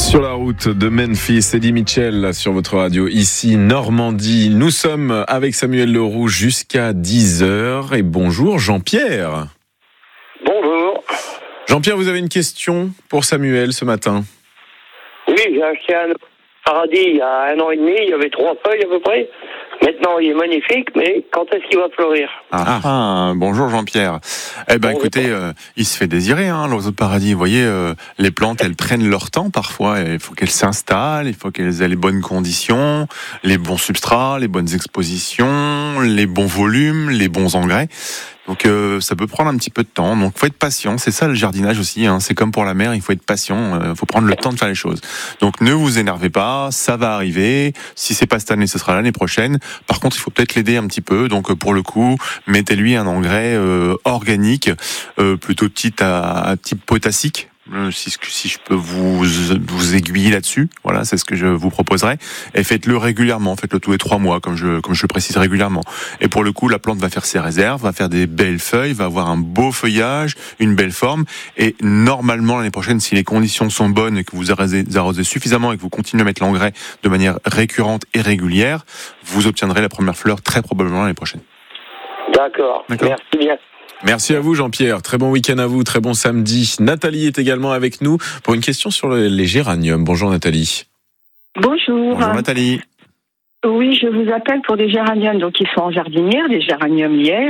Sur la route de Memphis, Eddie Mitchell sur votre radio, ici Normandie. Nous sommes avec Samuel Leroux jusqu'à 10h. Et bonjour Jean-Pierre. Bonjour. Jean-Pierre, vous avez une question pour Samuel ce matin? Oui, j'ai acheté un paradis il y a 1 an et demi, il y avait 3 feuilles à peu près. Maintenant, il est magnifique, mais quand est-ce qu'il va fleurir? Bonjour Jean-Pierre. Écoutez, il se fait désirer, l'oiseau de paradis. Vous voyez, les plantes, elles prennent leur temps parfois. Il faut qu'elles s'installent, il faut qu'elles aient les bonnes conditions, les bons substrats, les bonnes expositions, les bons volumes, les bons engrais. Donc ça peut prendre un petit peu de temps. Donc faut être patient. C'est ça le jardinage aussi. C'est comme pour la mer, il faut être patient. Faut prendre le temps de faire les choses. Donc ne vous énervez pas, ça va arriver. Si c'est pas cette année, ce sera l'année prochaine. Par contre, il faut peut-être l'aider un petit peu. Donc pour le coup, mettez-lui un engrais organique, plutôt type potassique. Si je peux vous aiguiller là-dessus, voilà, c'est ce que je vous proposerai. Et faites-le régulièrement, faites-le tous les 3 mois, comme je le précise régulièrement. Et pour le coup, la plante va faire ses réserves, va faire des belles feuilles, va avoir un beau feuillage, une belle forme. Et normalement, l'année prochaine, si les conditions sont bonnes et que vous arrosez suffisamment et que vous continuez à mettre l'engrais de manière récurrente et régulière, vous obtiendrez la première fleur très probablement l'année prochaine. D'accord. Merci bien. Merci à vous Jean-Pierre, très bon week-end à vous, très bon samedi. Nathalie est également avec nous pour une question sur les géraniums. Bonjour Nathalie. Bonjour. Bonjour Nathalie. Oui, je vous appelle pour des géraniums, donc ils sont en jardinière, des géraniums lierre.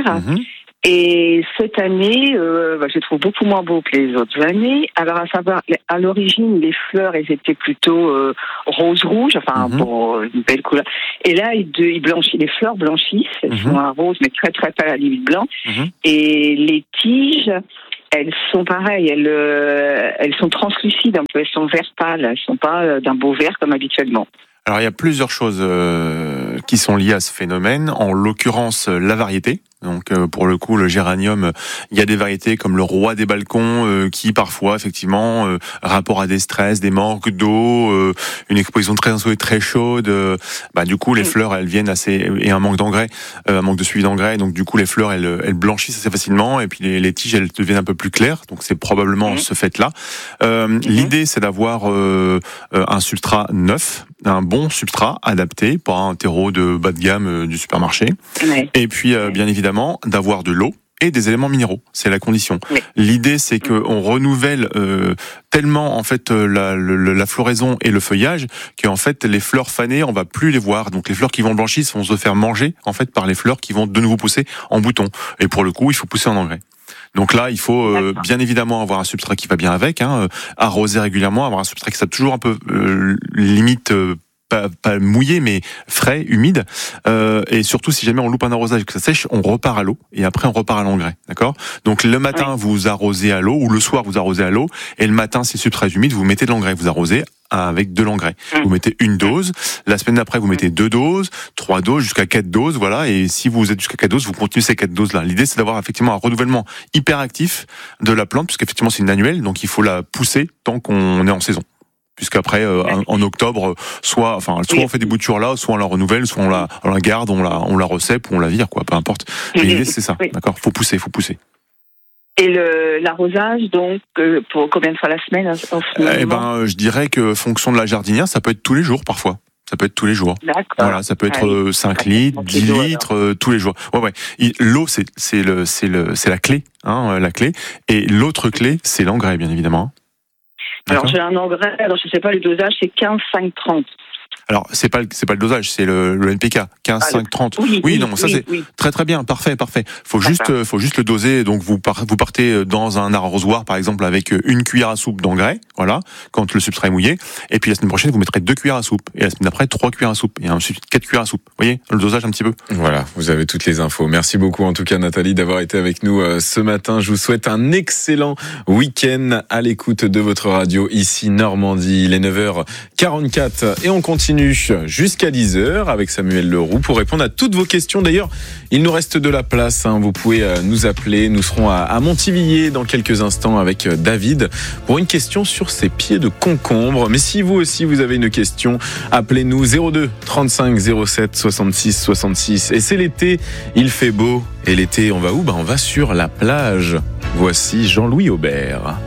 Et cette année, je trouve beaucoup moins beaux que les autres années. Alors, à savoir, à l'origine, les fleurs, elles étaient plutôt rose-rouge, une belle couleur. Et là, ils blanchissent, les fleurs blanchissent, elles sont un rose, mais très très pâle à limite blanc. Et les tiges, elles sont pareilles, elles sont translucides un peu, elles sont vert pâle, elles sont pas d'un beau vert comme habituellement. Alors, il y a plusieurs choses qui sont liées à ce phénomène. En l'occurrence, la variété. Donc pour le coup, le géranium, il y a des variétés comme le roi des balcons qui parfois effectivement rapport à des stress, des manques d'eau, une exposition très ensoleillée, très chaude, du coup les fleurs elles viennent et un manque d'engrais, un manque de suivi d'engrais, donc du coup les fleurs elles blanchissent assez facilement et puis les tiges elles deviennent un peu plus claires, donc c'est probablement ce fait-là. L'idée c'est d'avoir un substrat neuf, un bon substrat adapté, pas un terreau de bas de gamme du supermarché. Et puis bien évidemment d'avoir de l'eau et des éléments minéraux, c'est la condition. L'idée c'est que on renouvelle tellement en fait la floraison et le feuillage qu'en fait les fleurs fanées on va plus les voir. Donc les fleurs qui vont blanchir vont se faire manger en fait par les fleurs qui vont de nouveau pousser en bouton. Et pour le coup, il faut pousser en engrais. Donc là, il faut bien évidemment avoir un substrat qui va bien avec, arroser régulièrement, avoir un substrat qui soit toujours un peu limite pas mouillé mais frais, humide, et surtout si jamais on loupe un arrosage et que ça sèche, on repart à l'eau et après on repart à l'engrais, d'accord? Donc le matin vous arrosez à l'eau ou le soir vous arrosez à l'eau et le matin si le substrat est humide vous mettez de l'engrais, vous arrosez avec de l'engrais. Vous mettez une dose, la semaine d'après vous mettez 2 doses, 3 doses, jusqu'à 4 doses, voilà, et si vous êtes jusqu'à 4 doses, vous continuez ces 4 doses-là. L'idée c'est d'avoir effectivement un renouvellement hyper actif de la plante, puisqu'effectivement c'est une annuelle, donc il faut la pousser tant qu'on est en saison. Puisqu'après, en octobre, soit on fait des boutures là, soit on la renouvelle, soit on la garde, on la recèpe ou on la vire, quoi, peu importe. Mais l'idée, c'est ça, d'accord? Faut pousser. Et l'arrosage, donc, pour combien de fois la semaine? Je dirais que, fonction de la jardinière, ça peut être tous les jours, parfois. Ça peut être tous les jours. D'accord. Voilà, ça peut être 5 litres, 10 litres, tous les jours. Ouais. L'eau, c'est la clé, la clé. Et l'autre clé, c'est l'engrais, bien évidemment. Alors j'ai un engrais, je sais pas le dosage, c'est 15, 5, 30. Alors c'est pas le dosage, c'est le NPK 15, 5, 30. Oui, c'est très très bien, parfait. Faut juste le doser. Donc vous partez dans un arrosoir par exemple avec 1 cuillère à soupe d'engrais, voilà, quand le substrat est mouillé. Et puis la semaine prochaine vous mettrez 2 cuillères à soupe et la semaine d'après 3 cuillères à soupe et ensuite 4 cuillères à soupe. Vous voyez le dosage un petit peu. Voilà, vous avez toutes les infos. Merci beaucoup en tout cas Nathalie d'avoir été avec nous ce matin. Je vous souhaite un excellent week-end à l'écoute de votre radio ici Normandie. Il est 9h44 et on continue jusqu'à 10h avec Samuel Leroux pour répondre à toutes vos questions. D'ailleurs, il nous reste de la place. Vous pouvez nous appeler. Nous serons à Montivilliers dans quelques instants avec David pour une question sur ses pieds de concombre. Mais si vous aussi vous avez une question, appelez-nous 02 35 07 66 66. Et c'est l'été, il fait beau. Et l'été, on va où? On va sur la plage. Voici Jean-Louis Aubert.